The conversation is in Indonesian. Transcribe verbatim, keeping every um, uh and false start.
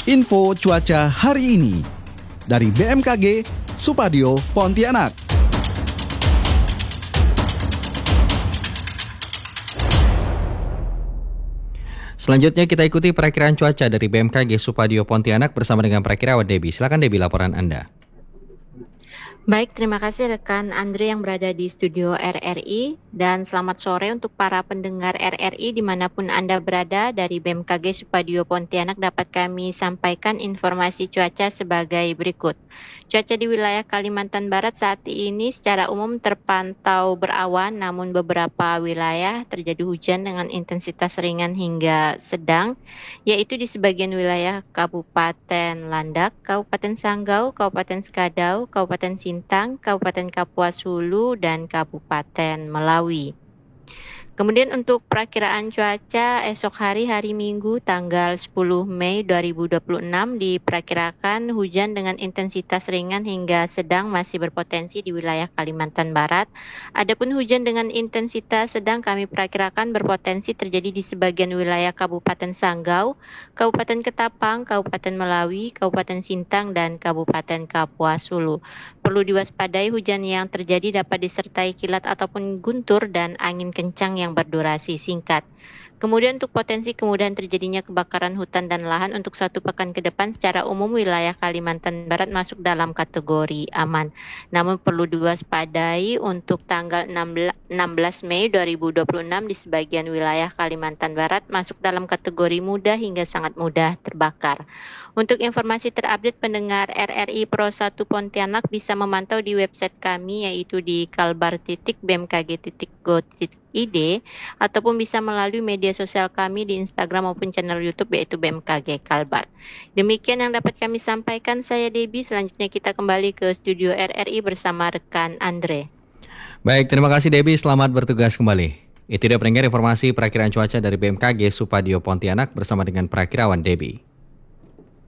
Info cuaca hari ini dari B M K G Supadio Pontianak. Selanjutnya kita ikuti perakiraan cuaca dari B M K G Supadio Pontianak bersama dengan perakirawan Debbie. Silakan Debbie, laporan Anda. Baik, terima kasih rekan Andre yang berada di studio R R I, dan selamat sore untuk para pendengar R R I dimanapun Anda berada. Dari B M K G Supadio Pontianak dapat kami sampaikan informasi cuaca sebagai berikut. Cuaca di wilayah Kalimantan Barat saat ini secara umum terpantau berawan, namun beberapa wilayah terjadi hujan dengan intensitas ringan hingga sedang, yaitu di sebagian wilayah Kabupaten Landak, Kabupaten Sanggau, Kabupaten Sekadau, Kabupaten Sintang, Kabupaten Kapuas Hulu, dan Kabupaten Melawi. Kemudian untuk perakiraan cuaca esok hari, hari Minggu tanggal sepuluh Mei dua ribu dua puluh enam diperkirakan hujan dengan intensitas ringan hingga sedang masih berpotensi di wilayah Kalimantan Barat. Adapun hujan dengan intensitas sedang kami perkirakan berpotensi terjadi di sebagian wilayah Kabupaten Sanggau, Kabupaten Ketapang, Kabupaten Melawi, Kabupaten Sintang, dan Kabupaten Kapuas Hulu. Perlu diwaspadai hujan yang terjadi dapat disertai kilat ataupun guntur dan angin kencang yang berdurasi singkat. Kemudian untuk potensi kemudahan terjadinya kebakaran hutan dan lahan untuk satu pekan ke depan secara umum wilayah Kalimantan Barat masuk dalam kategori aman. Namun perlu diwaspadai untuk tanggal enam belas Mei dua ribu dua puluh enam di sebagian wilayah Kalimantan Barat masuk dalam kategori mudah hingga sangat mudah terbakar. Untuk informasi terupdate pendengar R R I Pro satu Pontianak bisa memantau di website kami yaitu di kalbar titik b m k g titik go titik i d ataupun bisa melalui media sosial kami di Instagram maupun channel YouTube yaitu B M K G Kalbar. Demikian yang dapat kami sampaikan, saya Debbie. Selanjutnya kita kembali ke studio R R I bersama rekan Andre. Baik, terima kasih Debbie, selamat bertugas kembali. Itu dia pendengar informasi perakiraan cuaca dari B M K G Supadio Pontianak bersama dengan perakirawan Debbie.